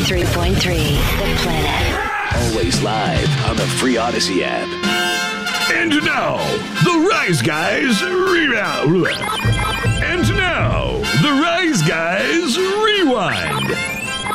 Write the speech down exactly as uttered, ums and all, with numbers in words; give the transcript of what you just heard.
ninety-three point three, The Planet. Always live on the free Odyssey app. And now, the Rise Guys rebound. And now, the Rise Guys